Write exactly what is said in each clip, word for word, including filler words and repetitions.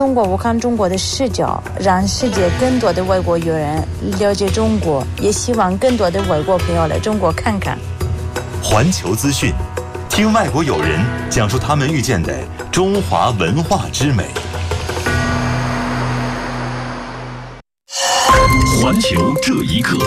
通过我看中国的视角，让世界更多的外国友人了解中国，也希望更多的外国朋友来中国看看。 环球资讯，听外国友人讲述他们遇见的中华文化之美。 环球这一刻，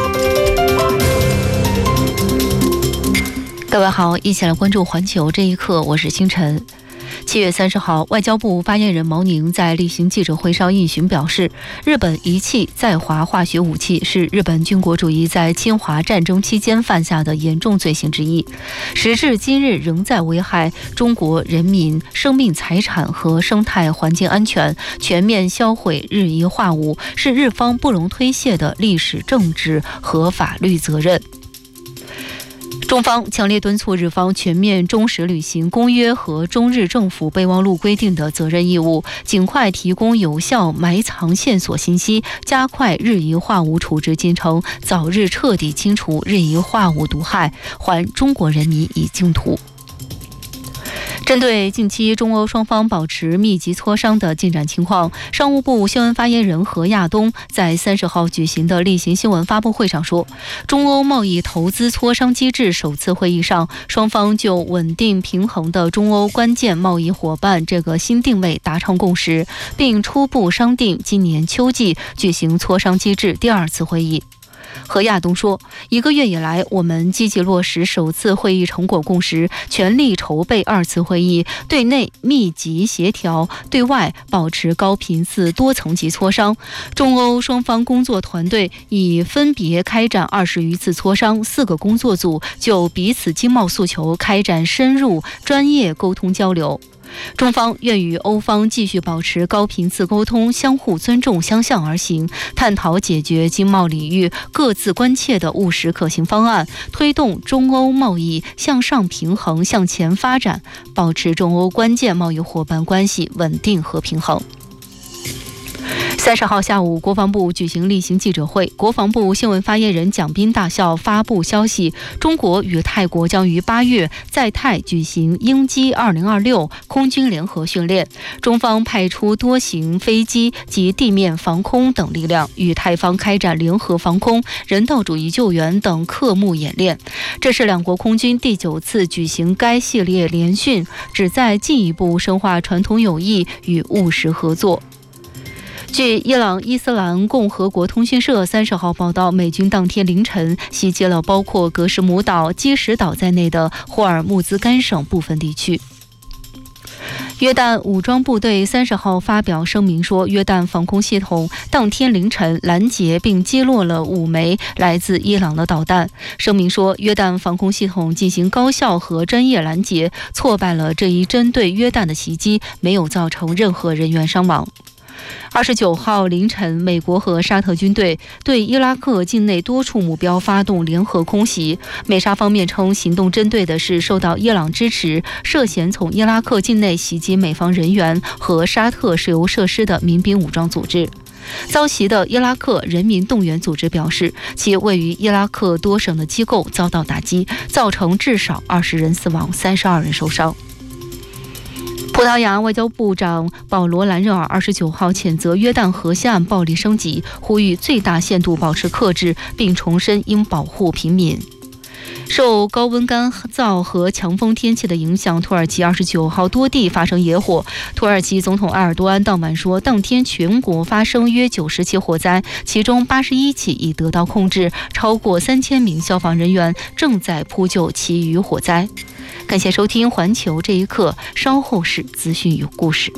各位好，一起来关注环球这一刻，我是星辰。七月三十号，外交部发言人毛宁在例行记者会上应询表示，日本遗弃在华化学武器是日本军国主义在侵华战争期间犯下的严重罪行之一，时至今日仍在危害中国人民生命财产和生态环境安全，全面销毁日夷化武，是日方不容推卸的历史政治和法律责任。中方强烈敦促日方全面忠实履行公约和中日政府备忘录规定的责任义务，尽快提供有效埋藏线索信息，加快日夷化武处置进程，早日彻底清除日夷化武毒害，还中国人民以净土。针对近期中欧双方保持密集磋商的进展情况，商务部新闻发言人何亚东在三十号举行的例行新闻发布会上说，中欧贸易投资磋商机制首次会议上，双方就稳定平衡的中欧关键贸易伙伴这个新定位达成共识，并初步商定今年秋季举行磋商机制第二次会议。何亚东说，一个月以来，我们积极落实首次会议成果共识，全力筹备二次会议，对内密集协调，对外保持高频次多层级磋商。中欧双方工作团队已分别开展二十余次磋商，四个工作组就彼此经贸诉求开展深入专业沟通交流。中方愿与欧方继续保持高频次沟通，相互尊重，相向而行，探讨解决经贸领域各自关切的务实可行方案，推动中欧贸易向上平衡向前发展，保持中欧关键贸易伙伴关系稳定和平衡。三十号下午，国防部举行例行记者会，国防部新闻发言人蒋斌大校发布消息，中国与泰国将于八月在泰举行鹰击二零二六空军联合训练，中方派出多型飞机及地面防空等力量，与泰方开展联合防空、人道主义救援等科目演练。这是两国空军第九次举行该系列联训，旨在进一步深化传统友谊与务实合作。据伊朗伊斯兰共和国通讯社三十号报道，美军当天凌晨袭击了包括格什姆岛、基什岛在内的霍尔木兹干省部分地区。约旦武装部队三十号发表声明说，约旦防空系统当天凌晨拦截并击落了五枚来自伊朗的导弹。声明说，约旦防空系统进行高效和专业拦截，挫败了这一针对约旦的袭击，没有造成任何人员伤亡。二十九号凌晨，美国和沙特军队对伊拉克境内多处目标发动联合空袭。美沙方面称，行动针对的是受到伊朗支持、涉嫌从伊拉克境内袭击美方人员和沙特石油设施的民兵武装组织。遭袭的伊拉克人民动员组织表示，其位于伊拉克多省的机构遭到打击，造成至少二十人死亡，三十二人受伤。葡萄牙外交部长保罗·兰热尔二十九号谴责约旦河西岸暴力升级，呼吁最大限度保持克制，并重申应保护平民。受高温干燥和强风天气的影响，土耳其二十九号多地发生野火。土耳其总统埃尔多安当晚说，当天全国发生约九十起火灾，其中八十一起已得到控制，超过三千名消防人员正在扑救其余火灾。感谢收听环球这一刻，稍后是资讯有故事。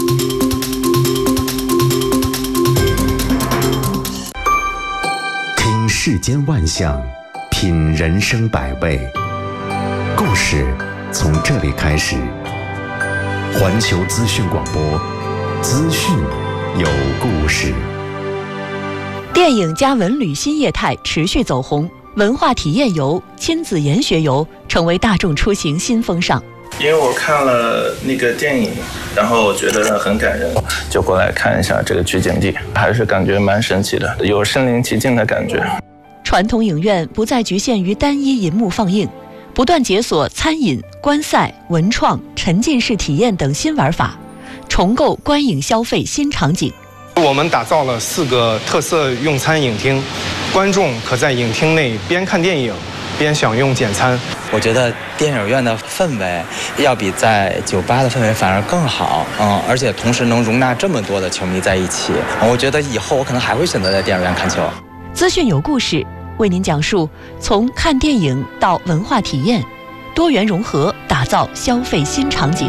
听世间万象，品人生百味，故事从这里开始。环球资讯广播，资讯有故事。 电影加文旅新业态持续走红，文化体验游、亲子研学游成为大众出行新风尚。 因为我看了那个电影，然后我觉得很感人，就过来看一下这个取景地，还是感觉蛮神奇的，有身临其境的感觉。 传统影院不再局限于单一银幕放映，不断解锁餐饮、观赛、文创、沉浸式体验等新玩法。 重构观影消费新场景。 我们打造了四个特色用餐影厅，观众可在影厅内边看电影边享用简餐。 我觉得电影院的氛围要比在酒吧的氛围反而更好，嗯，而且同时能容纳这么多的球迷在一起，我觉得以后我可能还会选择在电影院看球。 资讯有故事，为您讲述从看电影到文化体验，多元融合，打造消费新场景。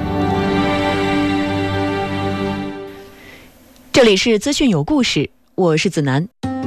这里是资讯有故事，我是子楠。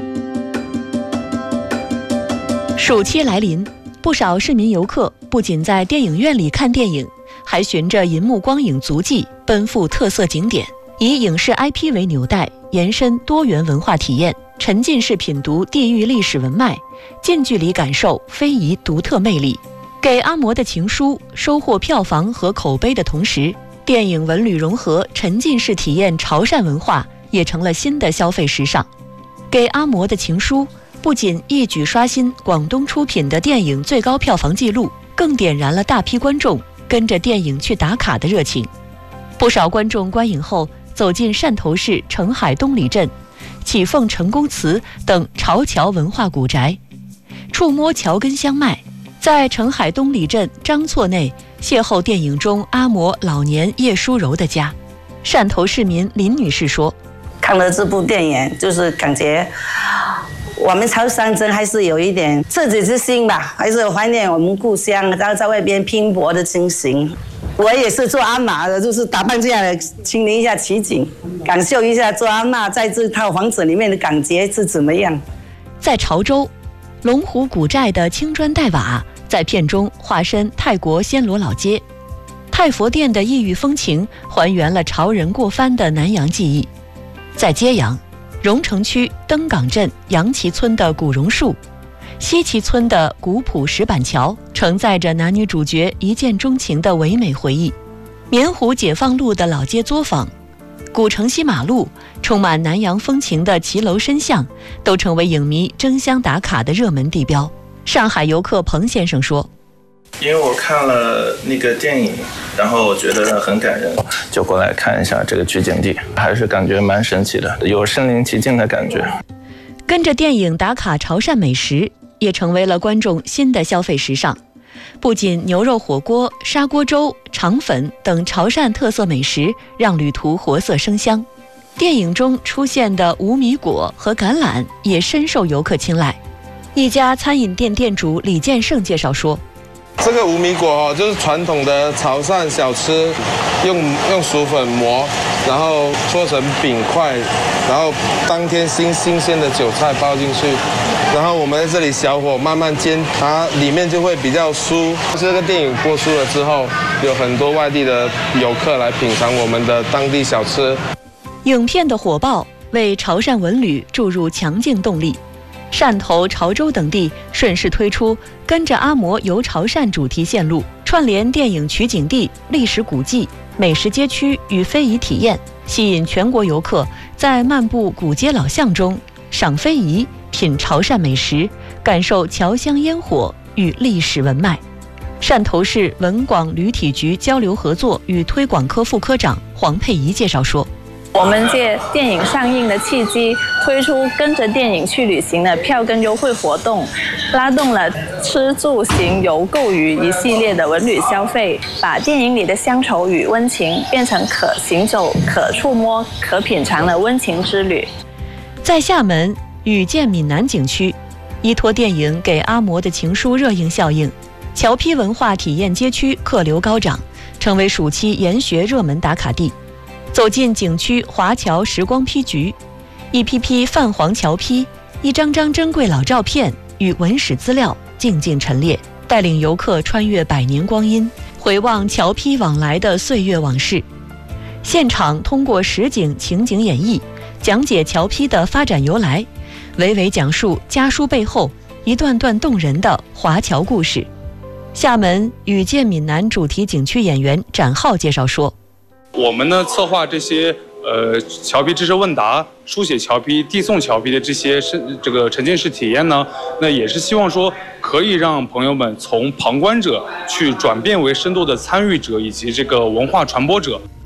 暑期来临，不少市民游客不仅在电影院里看电影，还循着银幕光影足迹奔赴特色景点，以影视 I P 为纽带，延伸多元文化体验，沉浸式品读地域历史文脉，近距离感受非遗独特魅力。给阿嬷的情书收获票房和口碑的同时，电影文旅融合，沉浸式体验潮汕文化也成了新的消费时尚。给阿嬷的情书不仅一举刷新广东出品的电影最高票房纪录，更点燃了大批观众跟着电影去打卡的热情。不少观众观影后走进汕头市澄海东里镇、启凤成功祠等潮侨文化古宅，触摸侨根相脉，在澄海东里镇张厝内邂逅电影中阿嬷老年叶淑柔的家。汕头市民林女士说： 看了这部电影，就是感觉我们潮汕人还是有一点赤子之心吧，还是怀念我们故乡，然后在外边拼搏的情形。我也是做阿嬷的，就是打扮这样的，亲临一下奇景，感受一下做阿嬷在这套房子里面的感觉是怎么样。 在潮州，龙湖古寨的青砖黛瓦在片中化身泰国暹罗老街，太佛殿的异域风情还原了潮人过番的南洋记忆。在揭阳，荣城区登港镇杨岐村的古榕树，西岐村的古朴石板桥，承载着男女主角一见钟情的唯美回忆。棉湖解放路的老街作坊，古城西马路，充满南洋风情的骑楼深巷，都成为影迷争相打卡的热门地标。上海游客彭先生说： 因为我看了那个电影，然后我觉得很感人，就过来看一下这个取景地，还是感觉蛮神奇的，有身临其境的感觉。 跟着电影打卡潮汕美食，也成为了观众新的消费时尚。不仅牛肉火锅、砂锅粥、肠粉等潮汕特色美食让旅途活色生香，电影中出现的无米果和橄榄也深受游客青睐。一家餐饮店店主李建胜介绍说： 这个无米果哦，就是传统的潮汕小吃，用用薯粉磨，然后搓成饼块，然后当天新新鲜的韭菜包进去，然后我们在这里小火慢慢煎，它里面就会比较酥。这个电影播出了之后，有很多外地的游客来品尝我们的当地小吃。 影片的火爆为潮汕文旅注入强劲动力。汕头、潮州等地顺势推出跟着阿嬷游潮汕主题线路，串联电影取景地、历史古迹、美食街区与非遗体验，吸引全国游客在漫步古街老巷中赏非遗、品潮汕美食，感受侨乡烟火与历史文脉。汕头市文广旅体局交流合作与推广科副科长黄佩仪介绍说： 我们借电影上映的契机，推出跟着电影去旅行的票根优惠活动，拉动了吃住行游购娱一系列的文旅消费，把电影里的乡愁与温情变成可行走、可触摸、可品尝的温情之旅。 在厦门雨见闽南景区，依托电影给阿嬷的情书热映效应，侨批文化体验街区客流高涨，成为暑期研学热门打卡地。走进景区华侨时光批局，一批批泛黄侨批，一张张珍贵老照片与文史资料静静陈列，带领游客穿越百年光阴，回望侨批往来的岁月往事。现场通过实景情景演绎，讲解侨批的发展由来，娓娓讲述家书背后一段段动人的华侨故事。厦门雨见闽南主题景区演员展浩介绍说： 我们呢策划这些呃侨批知识问答、书写侨批、递送侨批的这些是这个沉浸式体验呢，那也是希望说可以让朋友们从旁观者去转变为深度的参与者以及这个文化传播者。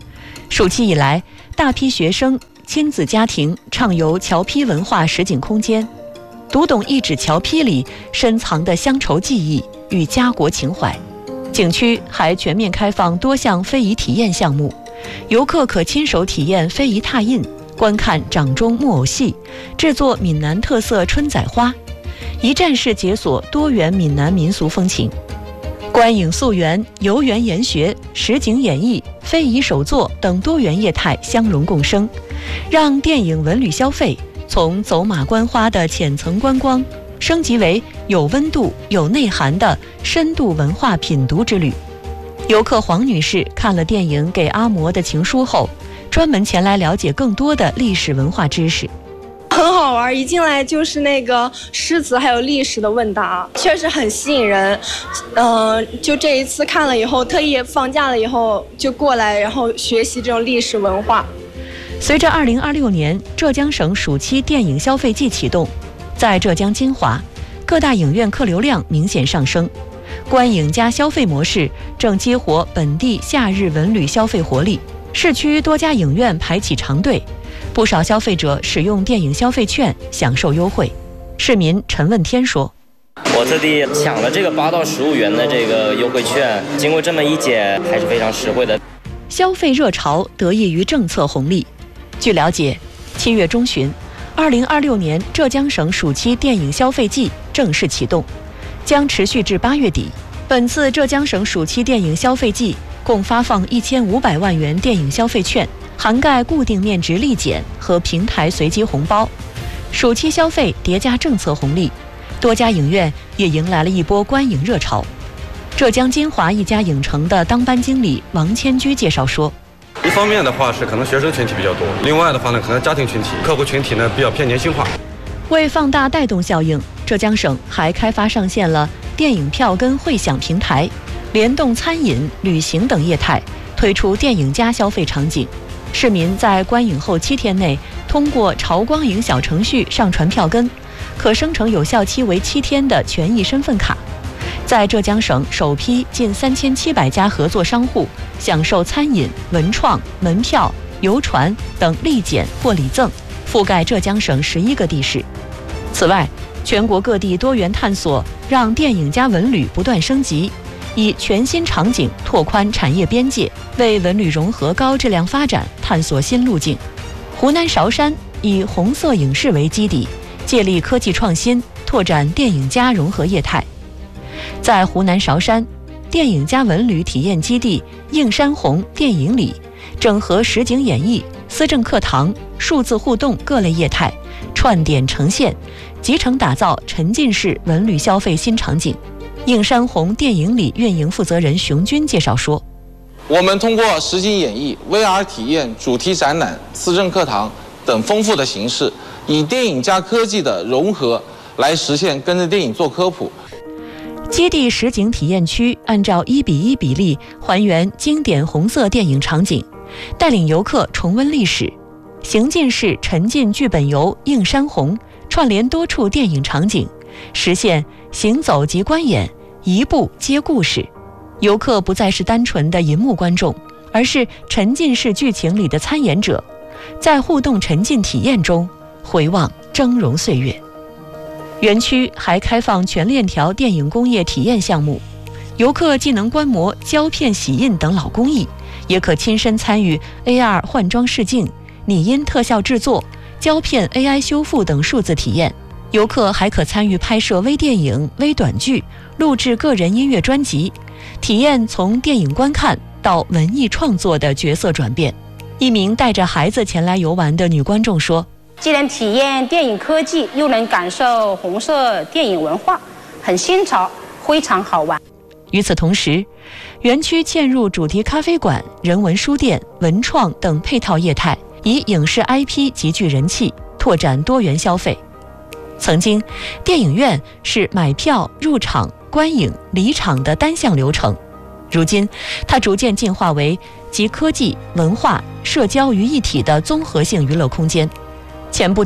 暑期以来，大批学生、亲子家庭畅游侨批文化实景空间，读懂一纸侨批里深藏的乡愁记忆与家国情怀。景区还全面开放多项非遗体验项目，游客可亲手体验非遗拓印，观看掌中木偶戏，制作闽南特色春仔花，一站式解锁多元闽南民俗风情。观影溯源、游园研学、实景演绎、非遗手作等多元业态相融共生，让电影文旅消费从走马观花的浅层观光升级为有温度、有内涵的深度文化品读之旅。游客黄女士看了电影《给阿嬷的情书》后，专门前来了解更多的历史文化知识。 很好玩，一进来就是那个诗词还有历史的问答，确实很吸引人。嗯、呃，就这一次看了以后，特意放假了以后就过来，然后学习这种历史文化。 随着二零二六年浙江省暑期电影消费季启动，在浙江金华，各大影院客流量明显上升，观影加消费模式正激活本地夏日文旅消费活力。市区多家影院排起长队，不少消费者使用电影消费券享受优惠。市民陈问天说：“ 我特地抢了这个八到十五元的这个优惠券，经过这么一检，还是非常实惠的。” 消费热潮得益于政策红利。据了解，七月中旬，二零二六年浙江省暑期电影消费季正式启动，将持续至八月底。本次浙江省暑期电影消费季共发放一千五百万元电影消费券，涵盖固定面值立减和平台随机红包。暑期消费叠加政策红利，多家影院也迎来了一波观影热潮。浙江金华一家影城的当班经理王千居介绍说：“ 一方面的话是可能学生群体比较多，另外的话呢，可能家庭群体、客户群体呢比较偏年轻化。” 为放大带动效应，浙江省还开发上线了电影票根汇享平台，联动餐饮、旅行等业态，推出电影加消费场景。市民在观影后七天内，通过潮光影小程序上传票根，可生成有效期为七天的权益身份卡。在浙江省首批近三千七百家合作商户享受餐饮、文创、门票、游船等立减或礼赠，覆盖浙江省十一个地市。此外，全国各地多元探索让电影加文旅不断升级，以全新场景拓宽产业边界，为文旅融合高质量发展探索新路径。湖南韶山以红色影视为基底，借力科技创新，拓展电影加融合业态。在湖南韶山，电影加文旅体验基地映山红电影里，整合实景演绎、思政课堂、数字互动各类业态，串点呈现，集成打造沉浸式文旅消费新场景。映山红电影里运营负责人熊军介绍说：“ 我们通过实景演绎、V R 体验、主题展览、思政课堂等丰富的形式，以电影加科技的融合，来实现跟着电影做科普。” 基地实景体验区按照一比一比例还原经典红色电影场景，带领游客重温历史。行进式沉浸剧本游映山红，串联多处电影场景，实现行走即观演，一步接故事。游客不再是单纯的银幕观众，而是沉浸式剧情里的参演者，在互动沉浸体验中回望峥嵘岁月。园区还开放全链条电影工业体验项目，游客既能观摩胶片洗印等老工艺，也可亲身参与 A R 换装试镜、拟音特效制作、胶片 A I 修复等数字体验。游客还可参与拍摄微电影、微短剧，录制个人音乐专辑，体验从电影观看到文艺创作的角色转变。一名带着孩子前来游玩的女观众说：“ 既能体验电影科技，又能感受红色电影文化，很新潮，非常好玩。” 与此同时，园区嵌入主题咖啡馆、人文书店、文创等配套业态，以影视 I P 极具人气，拓展多元消费。曾经，电影院是买票、入场、观影、离场的单项流程，如今它逐渐进化为集科技、文化、社交于一体的综合性娱乐空间。前不久，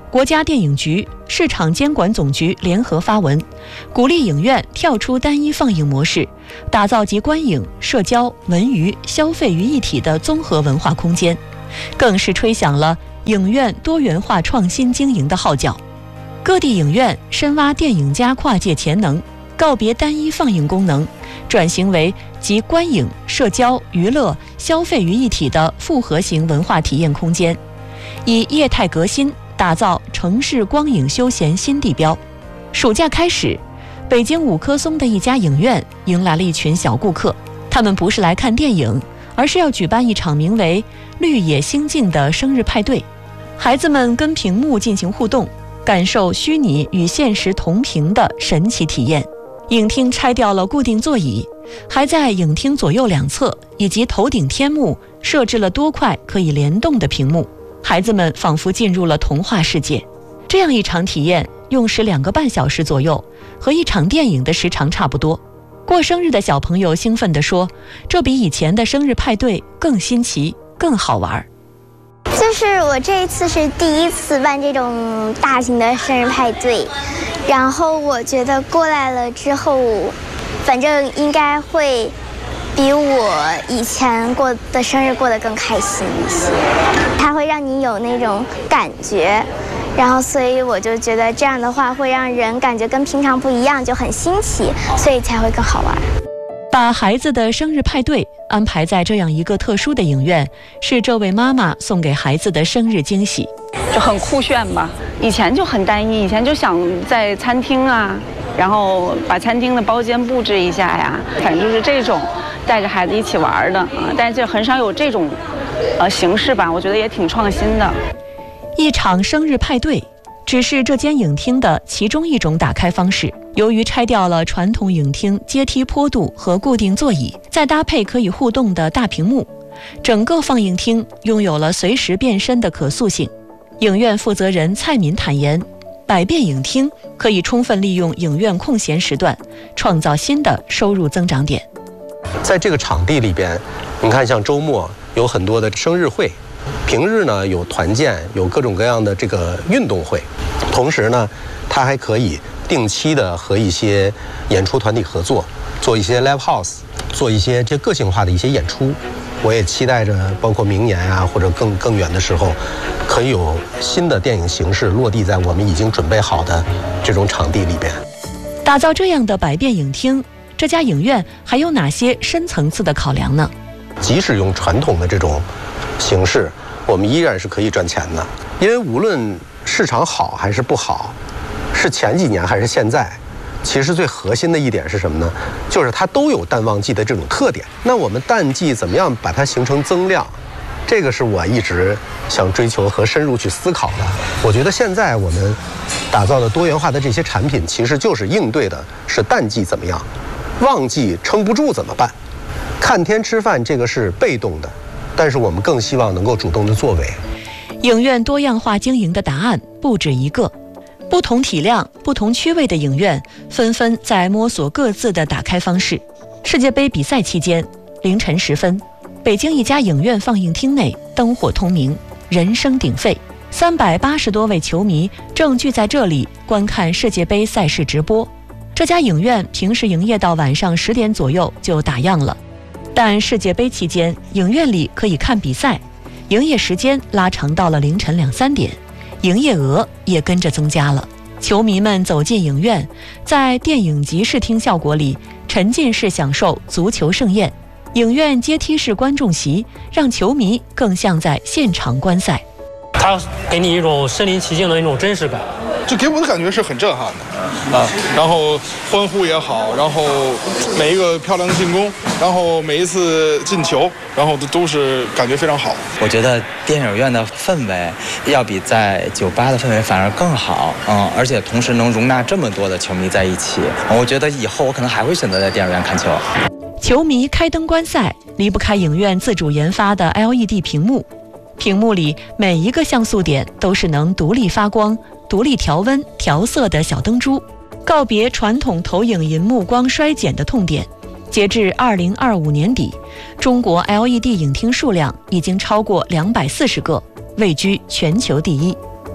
国家电影局、市场监管总局联合发文，鼓励影院跳出单一放映模式，打造集观影、社交、文娱、消费于一体的综合文化空间，更是吹响了影院多元化创新经营的号角。各地影院深挖电影加跨界潜能，告别单一放映功能，转型为集观影、社交、娱乐、消费于一体的复合型文化体验空间，以业态革新打造城市光影休闲新地标。暑假开始，北京五棵松的一家影院迎来了一群小顾客，他们不是来看电影，而是要举办一场名为“绿野星境”的生日派对。孩子们跟屏幕进行互动，感受虚拟与现实同屏的神奇体验。影厅拆掉了固定座椅，还在影厅左右两侧以及头顶天幕设置了多块可以联动的屏幕，孩子们仿佛进入了童话世界。这样一场体验用时两个半小时左右，和一场电影的时长差不多。过生日的小朋友兴奋地说，这比以前的生日派对更新奇，更好玩。 就是我这一次是第一次办这种大型的生日派对，然后我觉得过来了之后，反正应该会比我以前过的生日过得更开心一些，它会让你有那种感觉，然后所以我就觉得这样的话会让人感觉跟平常不一样，就很新奇，所以才会更好玩。 把孩子的生日派对安排在这样一个特殊的影院，是这位妈妈送给孩子的生日惊喜。 就很酷炫吧，以前就很单一，以前就想在餐厅啊，然后把餐厅的包间布置一下呀，反正就是这种带着孩子一起玩的啊，但是很少有这种呃形式吧，我觉得也挺创新的。 一场生日派对只是这间影厅的其中一种打开方式。由于拆掉了传统影厅阶梯坡度和固定座椅，再搭配可以互动的大屏幕，整个放映厅拥有了随时变身的可塑性。影院负责人蔡敏坦言，百变影厅可以充分利用影院空闲时段，创造新的收入增长点。 在这个场地里边，你看像周末有很多的生日会，平日呢有团建，有各种各样的这个运动会，同时呢它还可以定期的和一些演出团体合作，做一些 live house， 做一些这个性化的一些演出。我也期待着包括明年啊或者更更远的时候，可以有新的电影形式落地在我们已经准备好的这种场地里边。 打造这样的百变影厅，这家影院还有哪些深层次的考量呢？ 即使用传统的这种形式，我们依然是可以赚钱的，因为无论市场好还是不好，是前几年还是现在，其实最核心的一点是什么呢？就是它都有淡旺季的这种特点。那我们淡季怎么样把它形成增量？这个是我一直想追求和深入去思考的。我觉得现在我们打造的多元化的这些产品，其实就是应对的是淡季怎么样，旺季撑不住怎么办？看天吃饭这个是被动的，但是我们更希望能够主动的作为。 影院多样化经营的答案不止一个。不同体量、不同区位的影院纷纷在摸索各自的打开方式。世界杯比赛期间，凌晨时分，北京一家影院放映厅内灯火通明，人声鼎沸，三百八十多位球迷正聚在这里观看世界杯赛事直播。这家影院平时营业到晚上十点左右就打烊了，但世界杯期间，影院里可以看比赛，营业时间拉长到了凌晨两三点。营业额也跟着增加了，球迷们走进影院，在电影级视听效果里沉浸式享受足球盛宴。影院阶梯式观众席让球迷更像在现场观赛， 它给你一种身临其境的一种真实感， 就给我的感觉是很震撼的啊。然后欢呼也好，然后每一个漂亮的进攻，然后每一次进球，然后都是感觉非常好。 我觉得电影院的氛围要比在酒吧的氛围反而更好，嗯，而且同时能容纳这么多的球迷在一起，我觉得以后我可能还会选择在电影院看球。 球迷开灯观赛，离不开影院自主研发的 L E D 屏幕，屏幕里每一个像素点都是能独立发光、独立调温、调色的小灯珠，告别传统投影银幕光衰减的痛点。截至二零二五年底，中国 L E D 影厅数量已经超过两百四十个，位居全球第一。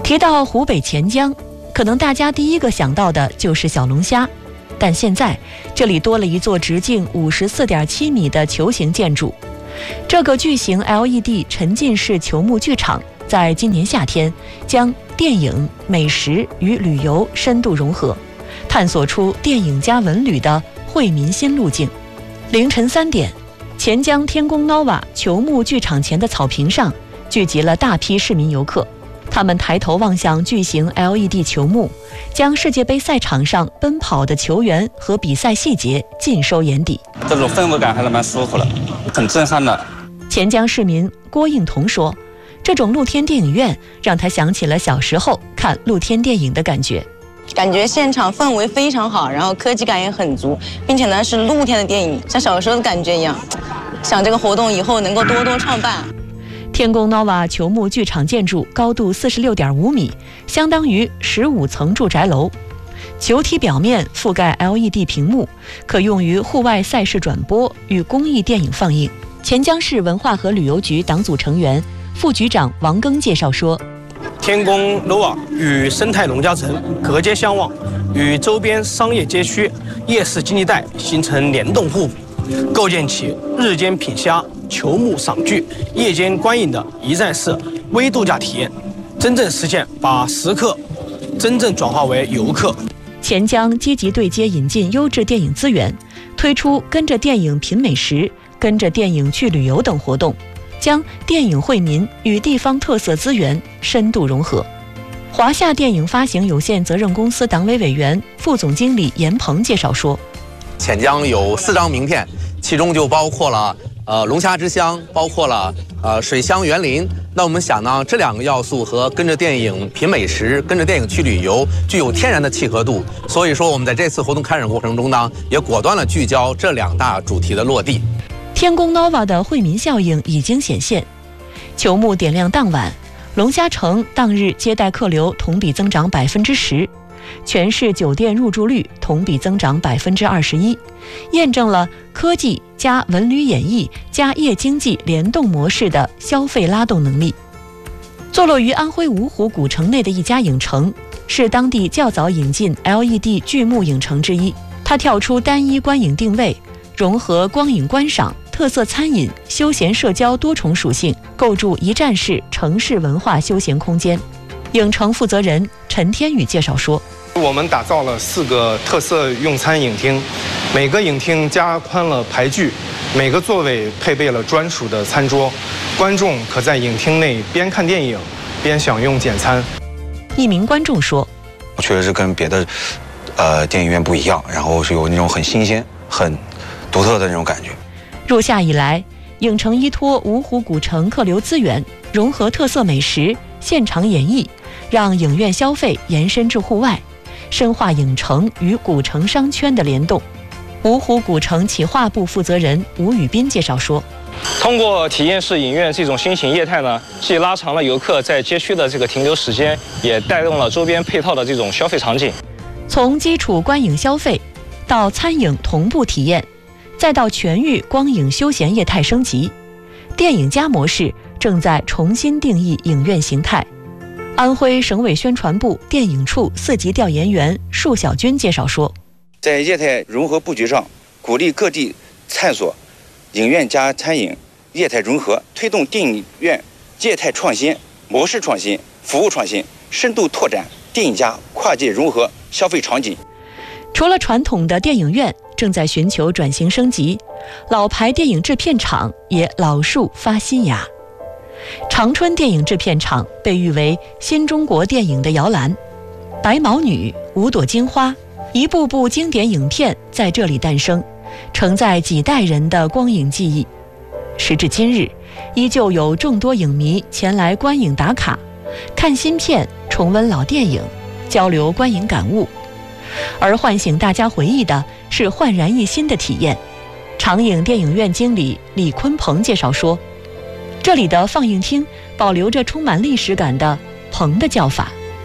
提到湖北潜江，可能大家第一个想到的就是小龙虾，但现在这里多了一座直径五十四点七米的球形建筑。这个巨型 L E D 沉浸式球幕剧场在今年夏天将电影、美食与旅游深度融合，探索出电影加文旅的惠民新路径。凌晨三点，潜江天宫 Nova 球幕剧场前的草坪上聚集了大批市民游客，他们抬头望向巨型 L E D 球幕，将世界杯赛场上奔跑的球员和比赛细节尽收眼底。 这种氛围感还是蛮舒服的，很震撼的。 潜江市民郭应彤说，这种露天电影院让他想起了小时候看露天电影的感觉。 感觉现场氛围非常好，然后科技感也很足，并且呢是露天的电影，像小时候的感觉一样。想这个活动以后能够多多创办。 天宫 Nova 球幕剧场建筑高度四十六点五米，相当于十五层住宅楼。球体表面覆盖 L E D 屏幕，可用于户外赛事转播与公益电影放映。潜江市文化和旅游局党组成员、副局长王庚介绍说， 天宫 Nova 与生态农家城隔街相望，与周边商业街区、夜市经济带形成联动互补，构建起日间品虾、球幕赏剧、夜间观影的一站式微度假体验，真正实现把食客真正转化为游客。 潜江积极对接引进优质电影资源，推出跟着电影品美食、跟着电影去旅游等活动，将电影惠民与地方特色资源深度融合。华夏电影发行有限责任公司党委委员、副总经理严鹏介绍说， 潜江有四张名片，其中就包括了呃龙虾之乡，包括了呃水乡园林。那我们想呢，这两个要素和跟着电影品美食、跟着电影去旅游具有天然的契合度，所以说我们在这次活动开展过程中呢，也果断了聚焦这两大主题的落地。 天宫 Nova 的惠民效应已经显现，球幕点亮当晚，龙虾城当日接待客流同比增长百分之十，全市酒店入住率同比增长百分之二十一，验证了科技加文旅演艺加夜经济联动模式的消费拉动能力。坐落于安徽芜湖古城内的一家影城，是当地较早引进 L E D 巨幕影城之一。它跳出单一观影定位，融合光影观赏、特色餐饮、休闲社交多重属性，构筑一站式城市文化休闲空间。影城负责人陈天宇介绍说， 我们打造了四个特色用餐影厅，每个影厅加宽了排距，每个座位配备了专属的餐桌，观众可在影厅内边看电影边享用简餐。 一名观众说， 确实是跟别的呃电影院不一样，然后是有那种很新鲜、很独特的那种感觉。 入夏以来，影城依托芜湖古城客流资源，融合特色美食、现场演绎，让影院消费延伸至户外，深化影城与古城商圈的联动。芜湖古城企划部负责人吴宇斌介绍说， 通过体验式影院这种新型业态呢，既拉长了游客在街区的这个停留时间，也带动了周边配套的这种消费场景。 从基础观影消费到餐饮同步体验，再到全域光影休闲业态升级，电影加模式正在重新定义影院形态。安徽省委宣传部电影处四级调研员束小军介绍说， 在业态融合布局上，鼓励各地探索影院加餐饮业态融合，推动电影院业态创新、模式创新、服务创新，深度拓展电影加跨界融合消费场景。 除了传统的电影院正在寻求转型升级，老牌电影制片厂也老树发新芽。长春电影制片厂被誉为新中国电影的摇篮，白毛女、五朵金花，一部部经典影片在这里诞生，承载几代人的光影记忆。时至今日，依旧有众多影迷前来观影打卡，看新片，重温老电影，交流观影感悟。而唤醒大家回忆的是焕然一新的体验。长影电影院经理李坤鹏介绍说，这里的放映厅保留着充满历史感的棚的叫法。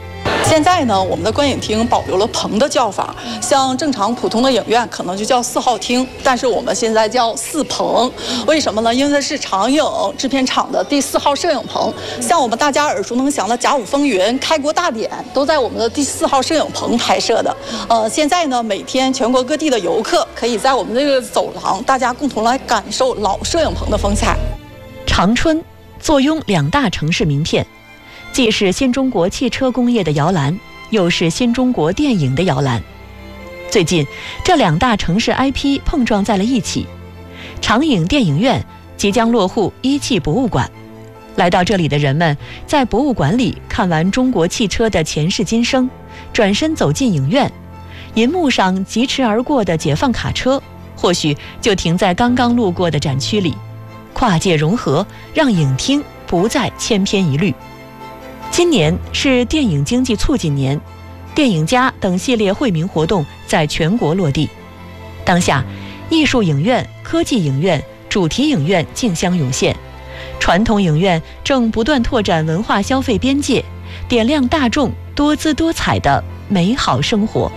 现在呢，我们的观影厅保留了棚的叫法，像正常普通的影院可能就叫四号厅，但是我们现在叫四棚。为什么呢？因为它是长影制片厂的第四号摄影棚，像我们大家耳熟能详的《甲午风云》《开国大典》都在我们的第四号摄影棚拍摄的。呃，现在呢，每天全国各地的游客可以在我们这个走廊，大家共同来感受老摄影棚的风采。 长春坐拥两大城市名片，既是新中国汽车工业的摇篮，又是新中国电影的摇篮。最近，这两大城市 I P 碰撞在了一起。长影电影院即将落户一汽博物馆，来到这里的人们在博物馆里看完中国汽车的前世今生，转身走进影院，银幕上疾驰而过的解放卡车，或许就停在刚刚路过的展区里。跨界融合，让影厅不再千篇一律。今年是电影经济促进年，电影家等系列惠民活动在全国落地。当下，艺术影院、科技影院、主题影院竞相涌现，传统影院正不断拓展文化消费边界，点亮大众多姿多彩的美好生活。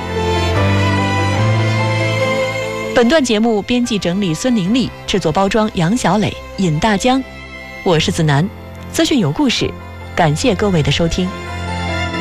本段节目编辑整理孙玲丽，制作包装杨小磊、尹大江，我是子楠，资讯有故事，感谢各位的收听。